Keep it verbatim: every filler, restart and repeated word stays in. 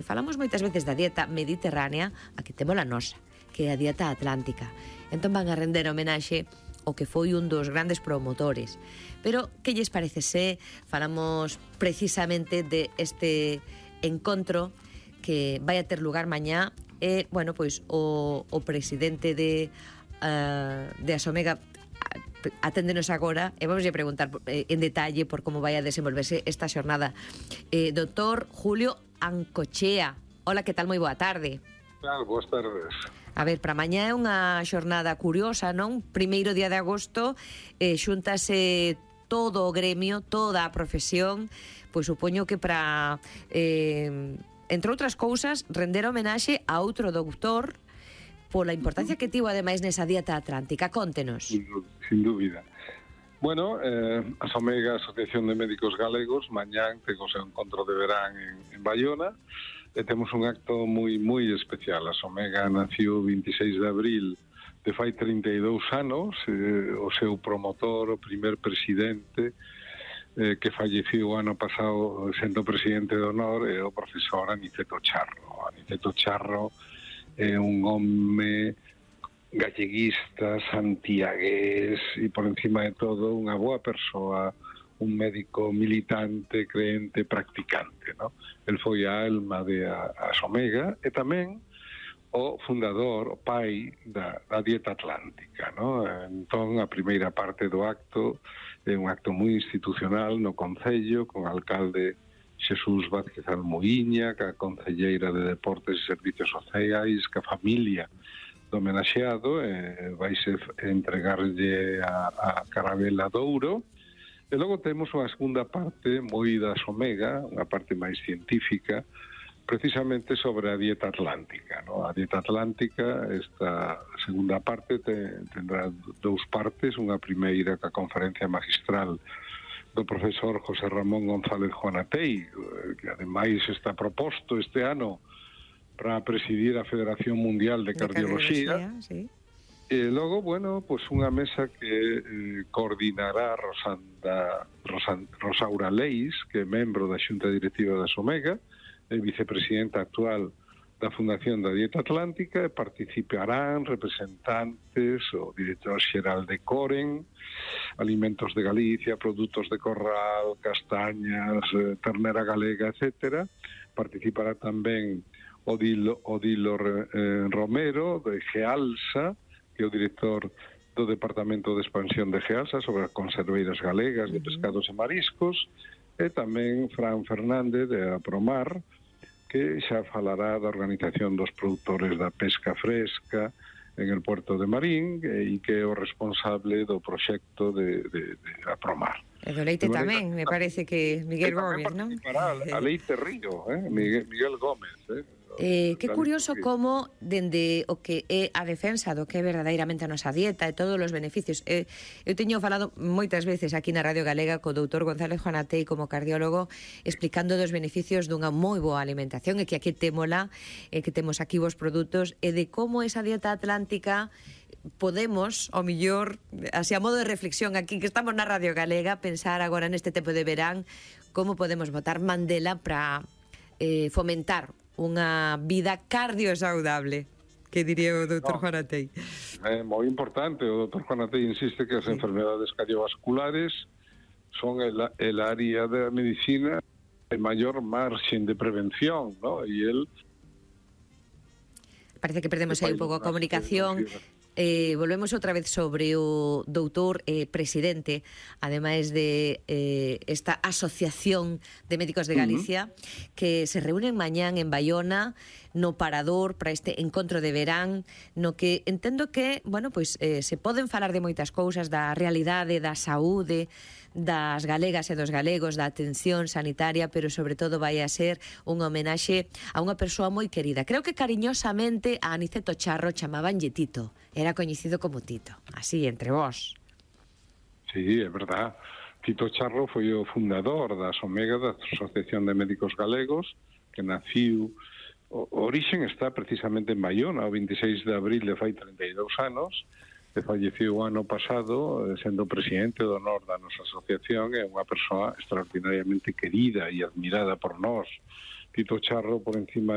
falamos moitas veces da dieta mediterránea, aquí temos a nosa, que é a dieta atlántica. Entón van a render homenaxe o que foi un dos grandes promotores. Pero que lles parece se falamos precisamente de este encontro que vai a ter lugar mañá e, bueno, pois o, o presidente de, uh, de Asomega aténdenos agora e vamos a preguntar eh, en detalle por como vai a desenvolverse esta xornada. Eh, doutor Julio Ancochea, hola, que tal? Moi boa tarde. Claro, boas tardes. A ver, para mañá é unha xornada curiosa, non? Primeiro día de agosto, eh, xuntase todo o gremio, toda a profesión, pois supoño que para, eh, entre outras cousas, render homenaxe a outro doutor pola importancia que tivo ademais nesa dieta atlántica. Contenos. Sin, sin dúbida. Bueno, eh, a Asomega, Asociación de Médicos Galegos, mañán ten o seu encontro de verán en, en Baiona, e temos un acto moi moi especial. A Asomega nació o veintiséis de abril de fai trinta e dous anos, eh, o seu promotor, o primer presidente, eh, que falleciu o ano pasado sendo presidente de honor, é o profesor Aniceto Charro. Aniceto Charro é un home galleguista, santiagués e por encima de todo unha boa persoa, un médico militante, creente, practicante, ¿no? El foi a alma de a, a Asomega e tamén o fundador, o pai da, da dieta atlántica, ¿no? Entón, a primeira parte do acto é un acto moi institucional no Concello, con o alcalde Xesús Vázquez Almoíña, que a concelleira de Deportes e Servicios Sociais, que a familia do homenaxeado, eh, vaise entregarlle a, a Carabela Douro. E logo temos unha segunda parte moi da Asomega, unha parte máis científica, precisamente sobre a dieta atlántica, ¿no? A dieta atlántica, esta segunda parte te, tendrá dous partes, unha primeira que a conferencia magistral do profesor José Ramón González Juanatei, que ademais está proposto este ano para presidir a Federación Mundial de, de Cardioloxía. Cardioloxía, sí. E logo, bueno, pues unha mesa que eh, coordinará Rosanda, Rosan, Rosaura Leis, que é membro da Xunta Directiva da Asomega, é vicepresidenta actual da Fundación da Dieta Atlántica, e participarán representantes, o director xeral de Coren, Alimentos de Galicia, Produtos de Corral, Castañas, eh, Ternera Galega, etcétera. Participará tamén Odilo, Odilo eh, Romero, de Gealsa, que é o director do Departamento de Expansión de Gealsa, sobre as conserveiras galegas de pescados e mariscos, e tamén Fran Fernández, de Apromar, que xa falará da organización dos produtores da pesca fresca en el puerto de Marín, e que é o responsable do proxecto de, de, de Apromar. E do leite tamén, me parece que Miguel Gómez, non? A Leite Río, eh? Miguel, Miguel Gómez, eh? Eh, que curioso como dende o que é a defensa do que é verdadeiramente a nosa dieta e todos os beneficios. Eh, eu teño falado moitas veces aquí na Radio Galega co doutor González Juanatei como cardiólogo, explicando dos beneficios dunha moi boa alimentación, e que aquí témola, e que temos aquí vos produtos, e de como esa dieta atlántica podemos, ao millor, así a modo de reflexión aquí que estamos na Radio Galega, pensar agora neste tempo de verán como podemos botar Mandela para eh, fomentar unha vida cardiosaudable, que diría o doutor no, Juanatei. É moi importante, o doutor Juanatei insiste que as sí. enfermedades cardiovasculares son el, el área da medicina de maior marxen de prevención, ¿no? E el... Parece que perdemos aí un pouco a comunicación. Eh, volvemos outra vez sobre o doutor eh, presidente, ademais de eh, esta Asociación de Médicos de Galicia, uh-huh. que se reúnen mañán en Baiona no Parador para este encontro de verán, no que entendo que, bueno, pois eh, se poden falar de moitas cousas, da realidade, da saúde das galegas e dos galegos, da atención sanitaria, pero sobre todo vai a ser unha homenaxe a unha persoa moi querida. Creo que cariñosamente a Aniceto Charro chamabanlle Tito, era coñecido como Tito, así entre vós. Sí, é verdad. Tito Charro foi o fundador da Asomega, da Asociación de Médicos Galegos, que naciu, o origen está precisamente en Baiona, o veintiséis de abril de fai trinta e dous anos, que falleceu o ano pasado sendo presidente do honor da nosa asociación, é unha persoa extraordinariamente querida e admirada por nós. Tito Charro, por encima